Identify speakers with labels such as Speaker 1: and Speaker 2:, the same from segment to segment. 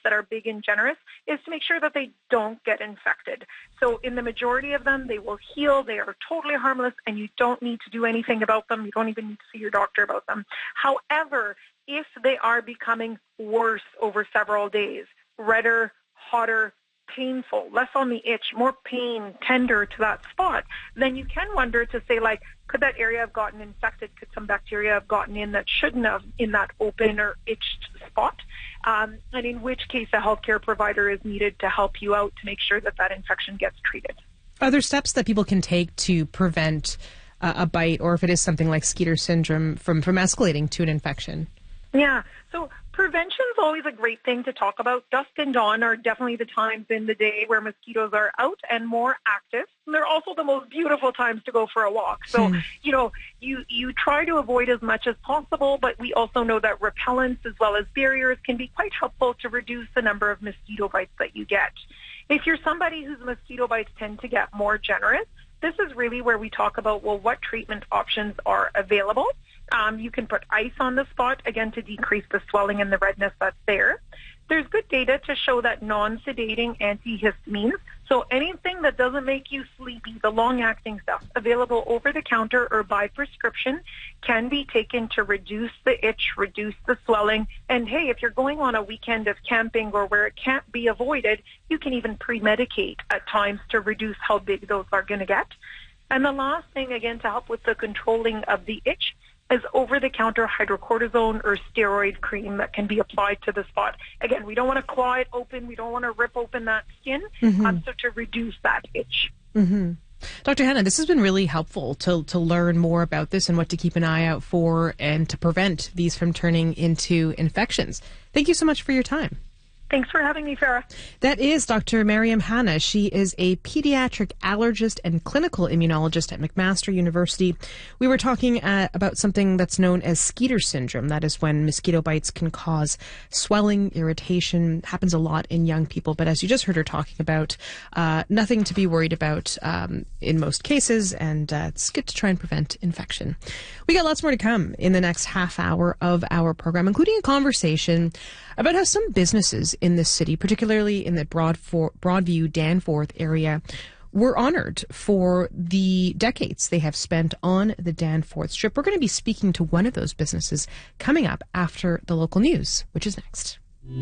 Speaker 1: that are big and generous is to make sure that they don't get infected. So in the majority of them, they will heal. They are totally harmless, and you don't need to do anything about them. You don't even need to see your doctor about them. However, if they are becoming worse over several days, redder, hotter, painful, less on the itch, more pain, tender to that spot, then you can wonder to say, like, could that area have gotten infected? Could some bacteria have gotten in that shouldn't have in that open or itched spot? And in which case a healthcare provider is needed to help you out to make sure that that infection gets treated.
Speaker 2: Are there steps that people can take to prevent a bite, or if it is something like Skeeter syndrome, from escalating to an infection?
Speaker 1: Yeah, so prevention is always a great thing to talk about. Dusk and dawn are definitely the times in the day where mosquitoes are out and more active. And they're also the most beautiful times to go for a walk. So, you try to avoid as much as possible, but we also know that repellents as well as barriers can be quite helpful to reduce the number of mosquito bites that you get. If you're somebody whose mosquito bites tend to get more generous, this is really where we talk about, well, what treatment options are available. You can put ice on the spot, again, to decrease the swelling and the redness that's there. There's good data to show that non-sedating antihistamines, so anything that doesn't make you sleepy, the long-acting stuff, available over the counter or by prescription, can be taken to reduce the itch, reduce the swelling. And hey, if you're going on a weekend of camping or where it can't be avoided, you can even pre-medicate at times to reduce how big those are going to get. And the last thing, again, to help with the controlling of the itch, is over-the-counter hydrocortisone or steroid cream that can be applied to the spot. Again, we don't want to claw it open. We don't want to rip open that skin, so to reduce that itch.
Speaker 2: Mm-hmm. Dr. Hanna, this has been really helpful to learn more about this and what to keep an eye out for and to prevent these from turning into infections. Thank you so much for your time.
Speaker 1: Thanks for having me, Farah.
Speaker 2: That is Dr. Maryam Hanna. She is a pediatric allergist and clinical immunologist at McMaster University. We were talking about something that's known as Skeeter syndrome. That is when mosquito bites can cause swelling, irritation. Happens a lot in young people. But as you just heard her talking about, nothing to be worried about in most cases. And it's good to try and prevent infection. We got lots more to come in the next half hour of our program, including a conversation about how some businesses in this city, particularly in the Broadview, Danforth area, were honored for the decades they have spent on the Danforth Strip. We're going to be speaking to one of those businesses coming up after the local news, which is next.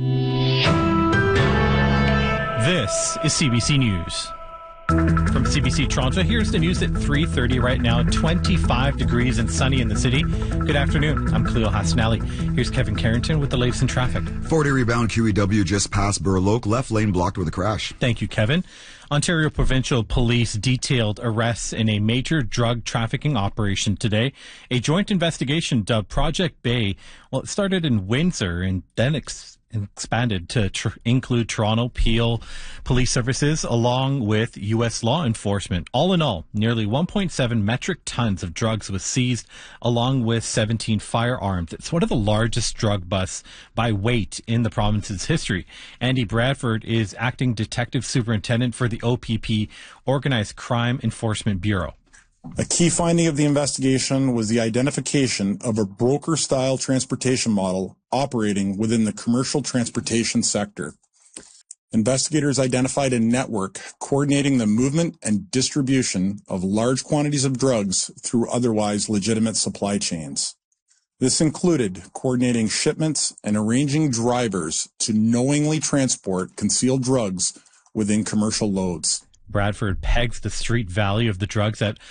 Speaker 3: This is CBC News. From CBC Toronto, here's the news at 3:30 right now. 25 degrees and sunny in the city. Good afternoon. I'm Cleo Hassanali. Here's Kevin Carrington with the latest in traffic.
Speaker 4: 40 rebound QEW just past Burloak. Left lane blocked with a crash.
Speaker 3: Thank you, Kevin. Ontario Provincial Police detailed arrests in a major drug trafficking operation today. A joint investigation dubbed Project Bay, it started in Windsor and then expanded to include Toronto, Peel Police Services, along with U.S. law enforcement. All in all, nearly 1.7 metric tons of drugs was seized, along with 17 firearms. It's one of the largest drug busts by weight in the province's history. Andy Bradford is acting detective superintendent for the OPP, Organized Crime Enforcement Bureau.
Speaker 5: A key finding of the investigation was the identification of a broker-style transportation model operating within the commercial transportation sector. Investigators identified a network coordinating the movement and distribution of large quantities of drugs through otherwise legitimate supply chains. This included coordinating shipments and arranging drivers to knowingly transport concealed drugs within commercial loads.
Speaker 3: Bradford pegs the street value of the drugs at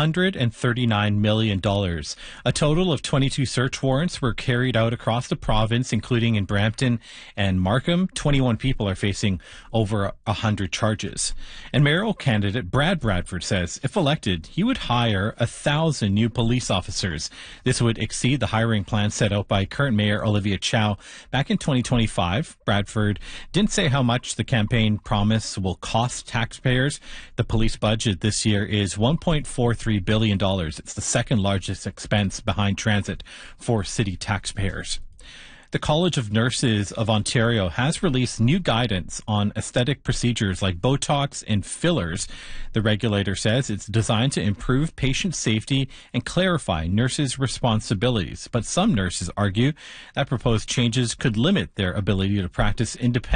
Speaker 3: $139 million. A total of 22 search warrants were carried out across the province, including in Brampton and Markham. 21 people are facing over 100 charges. And mayoral candidate Brad Bradford says if elected, he would hire 1,000 new police officers. This would exceed the hiring plan set out by current Mayor Olivia Chow back in 2025. Bradford didn't say how much the campaign promise will cost taxpayers. The police budget this year is $1.43 billion. It's the second largest expense behind transit for city taxpayers. The College of Nurses of Ontario has released new guidance on aesthetic procedures like Botox and fillers. The regulator says it's designed to improve patient safety and clarify nurses' responsibilities. But some nurses argue that proposed changes could limit their ability to practice independently